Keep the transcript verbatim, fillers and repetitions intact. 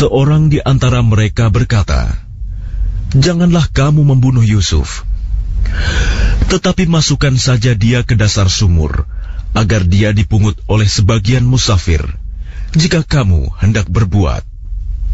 seorang di antara mereka berkata, "Janganlah kamu membunuh Yusuf, tetapi masukkan saja dia ke dasar sumur, agar dia dipungut oleh sebagian musafir, jika kamu hendak berbuat."